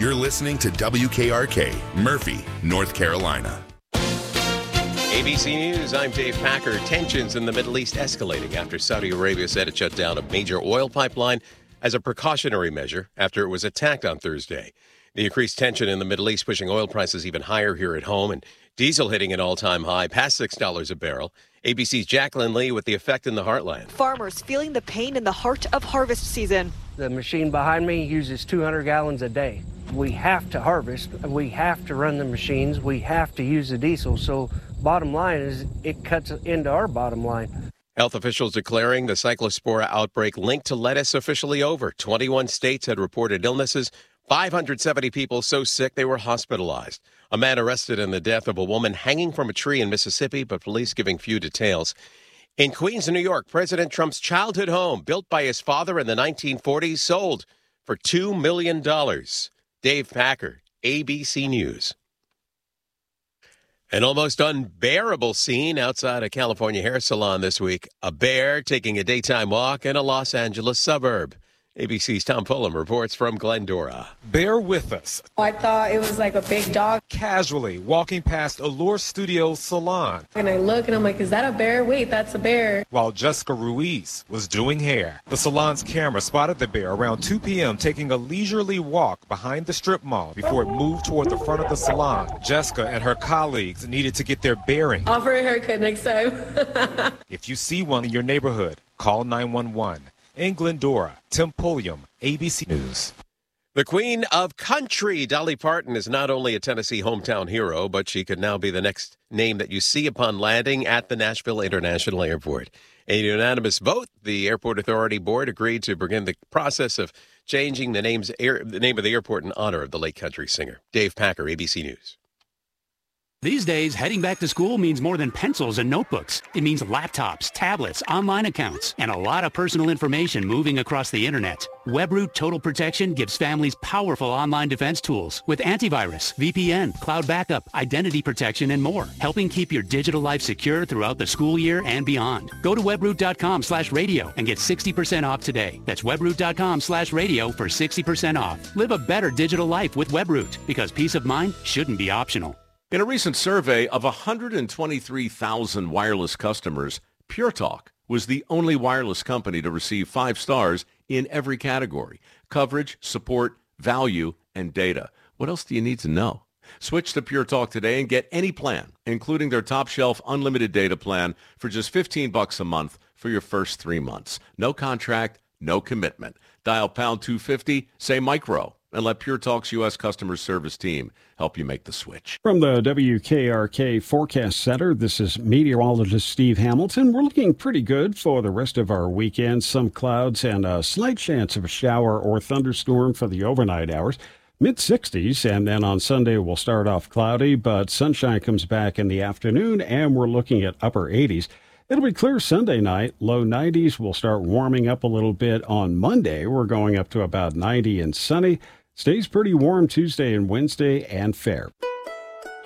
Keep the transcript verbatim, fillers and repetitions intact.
You're listening to W K R K, Murphy, North Carolina. A B C News, I'm Dave Packer. Tensions in the Middle East escalating after Saudi Arabia said it shut down a major oil pipeline as a precautionary measure after it was attacked on Thursday. The increased tension in the Middle East pushing oil prices even higher here at home, and diesel hitting an all-time high, past six dollars a barrel. A B C's Jacqueline Lee with the effect in the heartland. Farmers feeling the pain in the heart of harvest season. The machine behind me uses two hundred gallons a day. We have to harvest. We have to run the machines. We have to use the diesel. So bottom line is it cuts into our bottom line. Health officials declaring the cyclospora outbreak linked to lettuce officially over. twenty-one states had reported illnesses. five hundred seventy people so sick they were hospitalized. A man arrested in the death of a woman hanging from a tree in Mississippi, but police giving few details. In Queens, New York, President Trump's childhood home, built by his father in the nineteen forties, sold for two million dollars. Dave Packer, A B C News. An almost unbearable scene outside a California hair salon this week. A bear taking a daytime walk in a Los Angeles suburb. A B C's Tom Fulham reports from Glendora. Bear with us. I thought it was like a big dog. Casually walking past Allure Studios salon. And I look and I'm like, is that a bear? Wait, that's a bear. While Jessica Ruiz was doing hair. The salon's camera spotted the bear around two p.m. taking a leisurely walk behind the strip mall before it moved toward the front of the salon. Jessica and her colleagues needed to get their bearing. Offer a haircut next time. If you see one in your neighborhood, call nine one one. In Glendora, Tim Pulliam, A B C News. The Queen of Country, Dolly Parton, is not only a Tennessee hometown hero, but she could now be the next name that you see upon landing at the Nashville International Airport. A unanimous vote, the Airport Authority Board agreed to begin the process of changing the, name's air, the name of the airport in honor of the late country singer. Dave Packer, A B C News. These days, heading back to school means more than pencils and notebooks. It means laptops, tablets, online accounts, and a lot of personal information moving across the internet. WebRoot Total Protection gives families powerful online defense tools with antivirus, V P N, cloud backup, identity protection, and more, helping keep your digital life secure throughout the school year and beyond. Go to webroot.com slash radio and get sixty percent off today. That's webroot.com slash radio for sixty percent off. Live a better digital life with WebRoot, because peace of mind shouldn't be optional. In a recent survey of one hundred twenty-three thousand wireless customers, Pure Talk was the only wireless company to receive five stars in every category: coverage, support, value, and data. What else do you need to know? Switch to Pure Talk today and get any plan, including their top shelf unlimited data plan, for just fifteen bucks a month for your first three months. No contract, no commitment. Dial pound two fifty, say micro, and let Pure Talk's U S customer service team help you make the switch. From the W K R K Forecast Center, this is meteorologist Steve Hamilton. We're looking pretty good for the rest of our weekend. Some clouds and a slight chance of a shower or thunderstorm for the overnight hours. mid sixties, and then on Sunday we'll start off cloudy, but sunshine comes back in the afternoon, and we're looking at upper eighties. It'll be clear Sunday night, low nineties. We'll start warming up a little bit on Monday. We're going up to about ninety and sunny. Stays pretty warm Tuesday and Wednesday, and fair.